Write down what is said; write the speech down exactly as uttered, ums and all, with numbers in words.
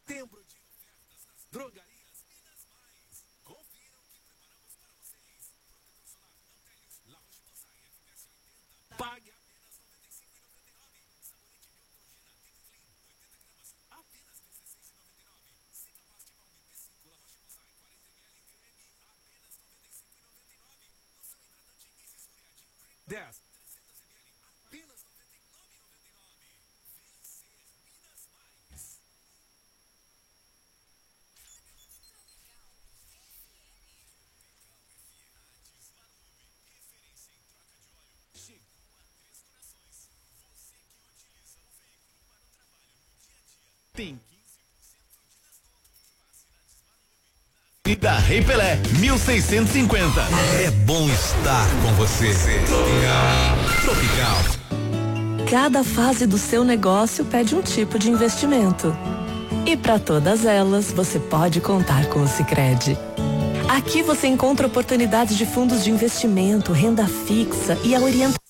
Setembro de ofertas nas drogarias Minas Mais. Confiram o que preparamos para vocês. Protetor solar não Teles, La Roche-Posay F P S oitenta. Pague apenas noventa e cinco reais e noventa e nove centavos. Sabonete Neutrogena Tech Clean oitenta gramas, apenas dezesseis reais e noventa e nove centavos. Cicaplast Balm P cinco La Roche-Posay quarenta mililitros creme, apenas noventa e cinco reais e noventa e nove centavos. Loção hidratante Easy Suriadin Cream dez, trezentos mililitros, apenas noventa e nove reais e noventa e nove centavos. Vem ser Minas Mais. Tem da Rei Pelé, mil seiscentos e cinquenta. É bom estar com você. Tropical. Cada fase do seu negócio pede um tipo de investimento. E para todas elas, você pode contar com o Sicredi. Aqui você encontra oportunidades de fundos de investimento, renda fixa e a orientação